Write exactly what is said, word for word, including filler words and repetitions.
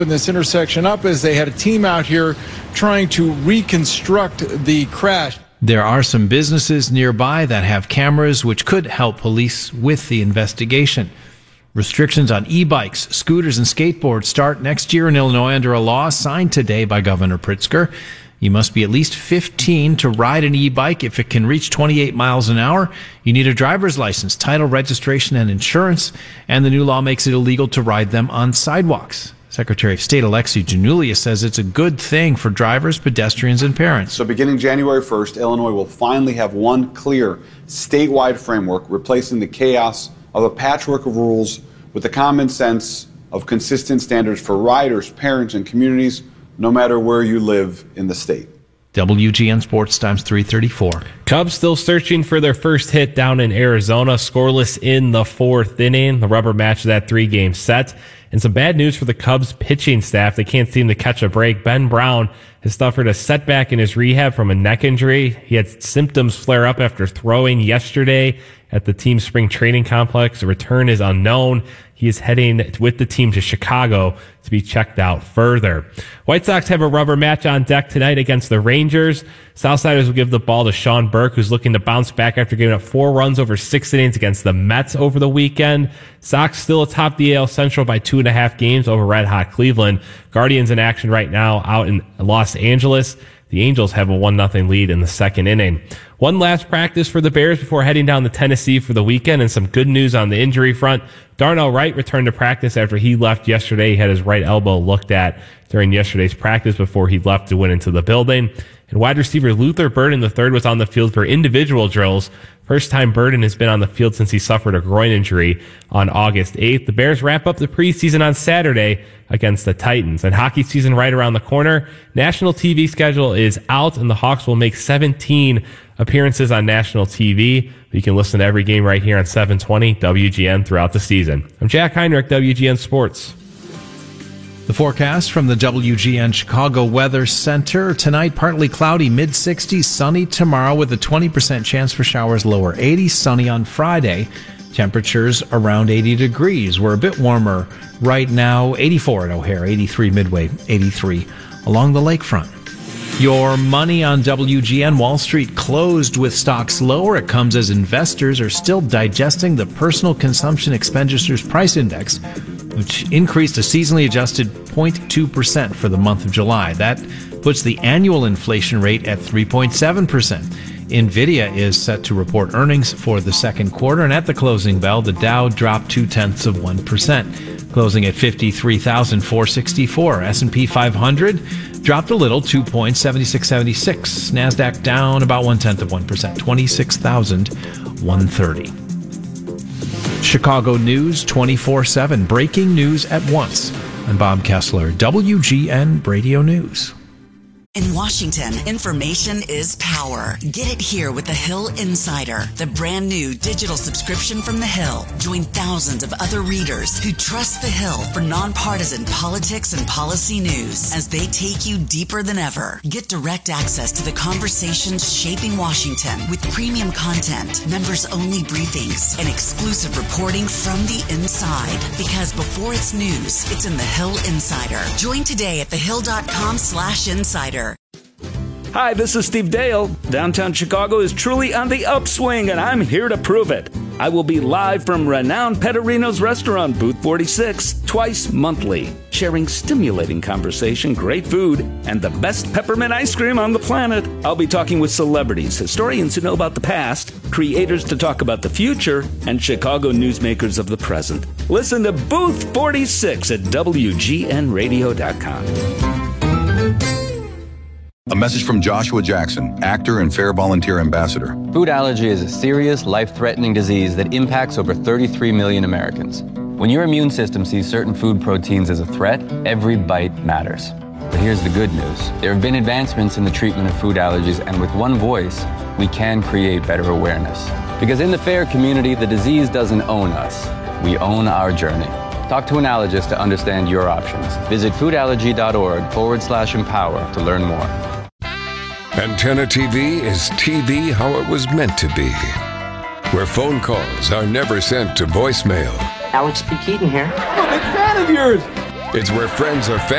this intersection up as they had a team out here trying to reconstruct the crash. There are some businesses nearby that have cameras which could help police with the investigation. Restrictions on e-bikes, scooters, and skateboards start next year in Illinois under a law signed today by Governor Pritzker. You must be at least fifteen to ride an e-bike. If it can reach twenty-eight miles an hour, you need a driver's license, title, registration, and insurance. And the new law makes it illegal to ride them on sidewalks. Secretary of State Alexi Janulia says it's a good thing for drivers, pedestrians, and parents. So beginning January first, Illinois will finally have one clear statewide framework, replacing the chaos of a patchwork of rules with the common sense of consistent standards for riders, parents, and communities, no matter where you live in the state. W G N Sports Times three thirty-four. Cubs still searching for their first hit down in Arizona, scoreless in the fourth inning. The rubber match of that three-game set. And some bad news for the Cubs pitching staff. They can't seem to catch a break. Ben Brown has suffered a setback in his rehab from a neck injury. He had symptoms flare up after throwing yesterday at the team's spring training complex. The return is unknown. He is heading with the team to Chicago to be checked out further. White Sox have a rubber match on deck tonight against the Rangers. Southsiders will give the ball to Sean Burke, who's looking to bounce back after giving up four runs over six innings against the Mets over the weekend. Sox still atop the A L Central by two and a half games over Red Hot Cleveland. Guardians in action right now out in Los Angeles. The Angels have a one nothing lead in the second inning. One last practice for the Bears before heading down to Tennessee for the weekend, and some good news on the injury front. Darnell Wright returned to practice after he left yesterday. He had his right elbow looked at during yesterday's practice before he left to went into the building. And wide receiver Luther Burden the third was on the field for individual drills. First time Burden has been on the field since he suffered a groin injury on August eighth. The Bears wrap up the preseason on Saturday against the Titans. And hockey season right around the corner. National T V schedule is out, and the Hawks will make seventeen appearances on national T V. You can listen to every game right here on seven twenty W G N throughout the season. I'm Jack Heinrich, W G N Sports. The forecast from the W G N Chicago Weather Center. Tonight, partly cloudy, mid sixties, sunny tomorrow with a twenty percent chance for showers, lower eighties, sunny on Friday. Temperatures around eighty degrees. We're a bit warmer right now, eighty-four at O'Hare, eighty-three Midway, eighty-three along the lakefront. Your money on W G N. Wall Street closed with stocks lower. It comes as investors are still digesting the Personal Consumption Expenditures Price Index, which increased a seasonally adjusted zero point two percent for the month of July. That puts the annual inflation rate at three point seven percent. NVIDIA is set to report earnings for the second quarter, and at the closing bell, the Dow dropped two-tenths of one percent, closing at fifty-three thousand four hundred sixty-four. S and P five hundred dropped a little, two points, seventy-six seventy-six. NASDAQ down about one-tenth of one percent, twenty-six thousand one hundred thirty. Chicago News twenty-four seven, breaking news at once. I'm Bob Kessler, W G N Radio News. In Washington, information is power. Get it here with The Hill Insider, the brand new digital subscription from The Hill. Join thousands of other readers who trust The Hill for nonpartisan politics and policy news as they take you deeper than ever. Get direct access to the conversations shaping Washington with premium content, members-only briefings, and exclusive reporting from the inside. Because before it's news, it's in The Hill Insider. Join today at thehill.com slash insider. Hi, this is Steve Dale. Downtown Chicago is truly on the upswing, and I'm here to prove it. I will be live from renowned Pettorino's restaurant, Booth forty-six, twice monthly, sharing stimulating conversation, great food, and the best peppermint ice cream on the planet. I'll be talking with celebrities, historians who know about the past, creators to talk about the future, and Chicago newsmakers of the present. Listen to Booth forty-six at W G N radio dot com. A message from Joshua Jackson, actor and Fair Volunteer Ambassador. Food allergy is a serious, life-threatening disease that impacts over thirty-three million Americans. When your immune system sees certain food proteins as a threat, every bite matters. But here's the good news. There have been advancements in the treatment of food allergies, and with one voice, we can create better awareness. Because in the FAIR community, the disease doesn't own us. We own our journey. Talk to an allergist to understand your options. Visit foodallergy.org forward slash empower to learn more. Antenna T V is T V how it was meant to be, where phone calls are never sent to voicemail. Alex P. Keaton here. I'm a big fan of yours. It's where friends are family.